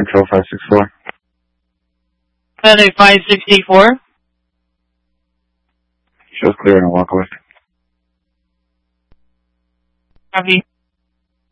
Control 564. Feather 564. Shows clear and a walk away. Copy.